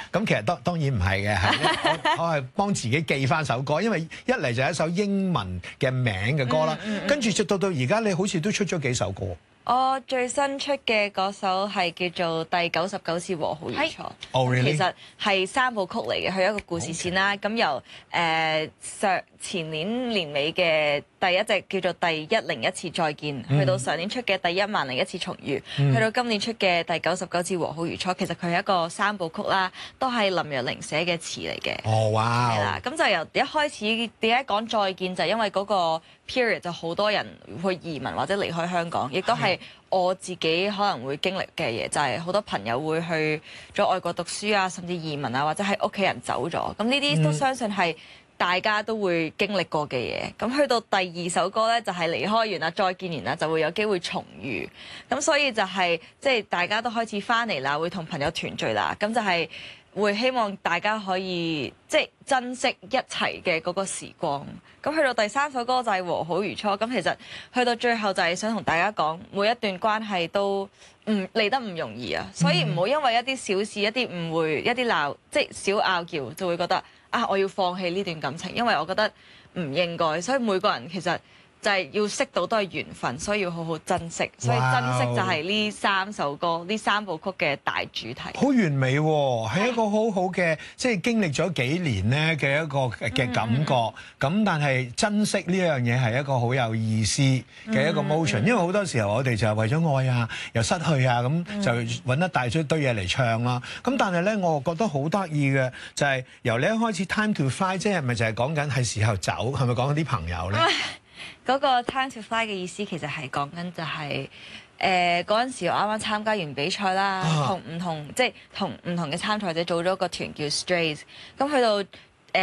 咁其實當然唔係嘅，係我係幫自己記翻首歌，因為一嚟就係一首英文嘅名嘅歌啦，跟住到而家你好似都出咗幾首歌。 我最新出嘅嗰首係叫做《第99次和好如初》，其實係3部曲嚟嘅，佢一個故事線啦。咁由前年年尾嘅第一隻叫做《第101次再見》，去到上年出嘅《第10001次重遇》，去到今年出嘅《第99次和好如初》，其實佢係一個3部曲啦，都係林若寧寫嘅詞嚟嘅。 哦，哇！ 係啦，咁就由一開始點解講再見，就係因為嗰個 period 就好多人去移民或者離開香港，亦都係我自己可能會經歷嘅嘢，就係好多朋友會去咗外國讀書啊，甚至移民啊，或者係屋企人走咗，咁呢啲都相信係大家都會經歷過嘅嘢。咁去到第2首歌呢，就係離開完啦，再見完啦，就會有機會重遇。咁所以就係即係大家都開始翻嚟啦，會同朋友團聚啦。咁就係會希望大家可以即係珍惜一齊嘅嗰個時光。咁去到第3首歌就係和好如初。咁其實去到最後就係想同大家講，每一段關係都嚟得唔容易啊。所以唔好因為一啲小事、一啲誤會、一啲鬧，即係小拗撬，就會覺得啊，我要放棄呢段感情，因為我覺得唔應該。所以每個人其實就係要識到都係緣分，所以要好好珍惜。所以珍惜就係呢3首歌、呢3部曲嘅大主題。好完美喎，係一個好好嘅，即係經歷咗幾年咧嘅一個嘅感覺。咁但係珍惜呢樣嘢係一個好有意思嘅一個 motion，因為好多時候我哋就係為咗愛啊，又失去啊，咁就揾一大堆嘢嚟唱啦。咁但係咧，我覺得好得意嘅就係由你一開始 Time to Fly， 即係咪就係講緊係時候走？係咪講緊啲朋友咧？ 嗰個 Time to Fly 嘅意思其實係講緊就係嗰陣時我啱啱參加完比賽啦，同唔同嘅參賽者組咗個團叫 Strays。咁去到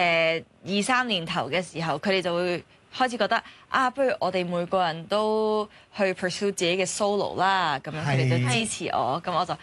23年頭嘅時候，佢哋就會開始覺得啊，不如我哋每個人都去 pursue 自己嘅 solo 啦。咁樣佢哋就支持我，咁我就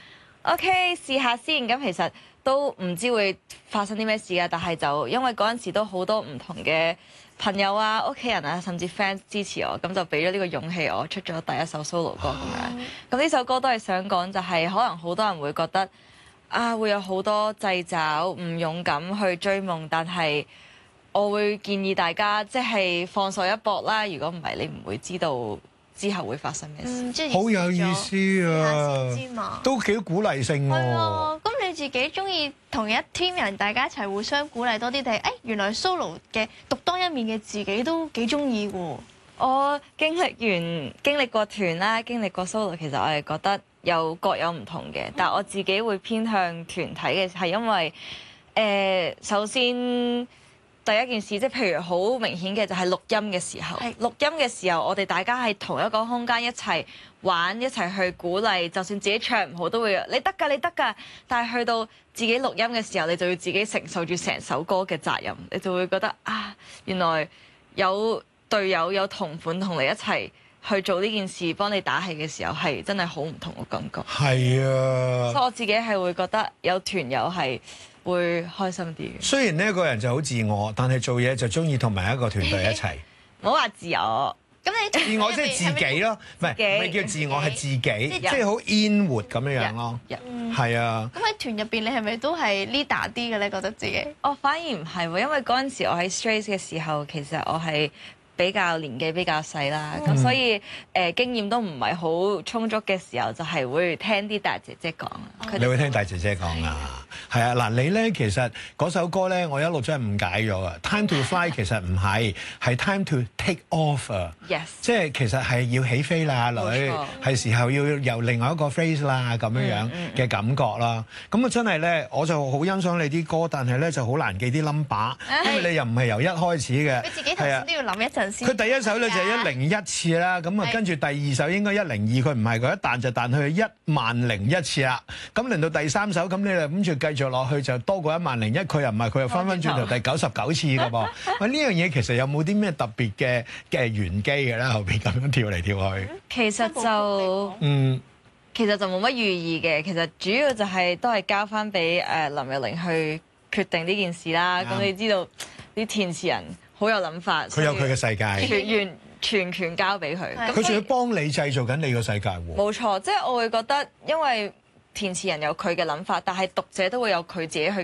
OK 試下先。咁其實都唔知會發生啲咩事㗎，但係就因為嗰陣時都好多唔同嘅朋友啊、屋企人啊，甚至 fans 支持我，咁就俾咗呢個勇氣我出咗第1首 solo 歌咁樣。咁呢首歌都係想講，就係可能好多人會覺得啊，會有好多掣肘，唔勇敢去追夢，但係我會建議大家即係放手一搏啦。如果唔係，你唔會知道之後會發生咩事。 好有意思啊！都幾鼓勵性喎。 係啊，咁你自己中意同一 team 人，大家一齊互相鼓勵多啲，定係原來 solo 嘅獨當一面嘅自己都幾中意喎？ 我經歷過團啦，經歷過 solo， 其實我係覺得各有唔同嘅。但係我自己會偏向團體嘅，係因為首先第一件事，即係譬如好明顯嘅就係錄音嘅時候。錄音嘅時候，我哋大家喺同一個空間一齊玩，一齊去鼓勵。就算自己唱唔好，都會你得㗎，你得㗎。但係去到自己錄音嘅時候，你就要自己承受住成首歌嘅責任。你就會覺得啊，原來有隊友有同伴同你一齊去做呢件事，幫你打氣嘅時候，係真係好唔同嘅感覺。係啊，所以我自己係會覺得有團友係會開心啲嘅。雖然呢個人就好自我，但係做嘢就中意同埋一個團隊一齊。唔好話自我，咁你自我即係自己咯，唔係叫自我係自己，即係好 inward 咁樣樣咯。係啊。咁喺團入邊，你係咪都係 leader 啲嘅咧？覺得自己？我反而唔係喎，因為嗰陣時我喺 Strays 嘅時候，其實我係比較年紀比較細啦，咁所以經驗都唔係好充足嘅時候，就係會聽啲大姐姐講。你會聽大姐姐講啊？係啊，嗱你咧其實嗰首歌咧，我一路真係誤解咗啊。Time to Fly 其實唔係，係 Time to Take Off 啊。Yes。即係其實係要起飛啦，女係時候要由另外一個 phase 啦咁樣樣嘅感覺啦。咁啊真係咧，我就好欣賞你啲歌，但係咧就好難記啲 number，因為你又唔係由1開始嘅。你自己頭先都要諗一陣先。佢第1首咧就係101次啦，咁啊跟住第2首應該102，佢唔係，佢一彈就彈去10001次啦。咁輪到第3首，咁你就諗住繼續落去就多過10001，佢又唔係，佢又翻返轉頭第99次㗎噃。喂，呢樣嘢其實有冇啲咩特別嘅玄機嘅咧？後邊咁樣跳嚟跳去，其實就冇乜寓意嘅。其實主要就係都係交翻俾林若寧去決定呢件事啦。咁你知道啲填詞人好有諗法，佢有佢嘅世界，全權交俾佢。佢仲要幫你製造緊你個世界喎。冇錯，即係我會覺得，因為填詞人有佢嘅諗法，但係讀者都會有佢自己去